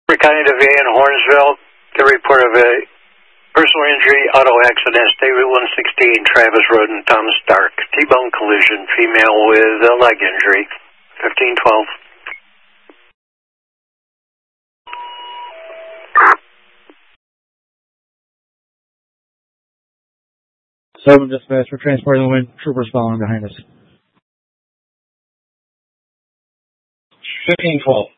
County to VA in Hornsville, the report of a personal injury auto accident, State Route 116, Travis Road and Thomas Stark. T-bone collision, female with a leg injury, 1512. 7 dispatch, we're transporting the wind. Troopers following behind us. 1512.